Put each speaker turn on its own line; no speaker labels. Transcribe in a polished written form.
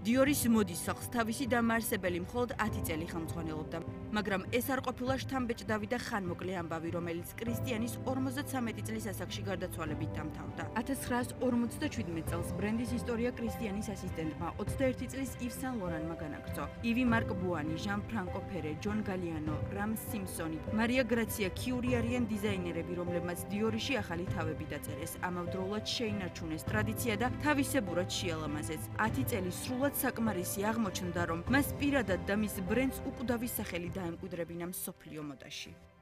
დიორის მოდის სახლს თავისი დამაარსებელი მხოლოდ 10 წელი ხელმძღვანელობდა, მაგრამ ეს არ ყოფილა შთამბეჭდავი და ხანმოკლე ამბავი, რომელიც კრისტიანის 53 წლის ასაკში გარდაცვალებით დამთავრდა. 1957 წელს ბრენდის ისტორია კრისტიანის ასისტენტმა 21 წლის ივ სან ლორანმა განაგრძო. ივი მარკ ბუანი, ჟან ფრანკო ფერე, ჯონ გალიანო, რამ სიმსონი, მარია გრაცია ქიური არიან დიზაინერები, რომლებმაც დიორიში ახალი თავები დაწერეს. ამავდროულად შეინარჩუნეს ტრადიცია და თავისებურად შეალამაზეს. 10 წელი სრულად საკმარისი აღმოჩნდა, რომ მას პირადად და მის ბრენდს უკვდავის სახელი დაემკვიდრებინა მსოფლიო მოდაში.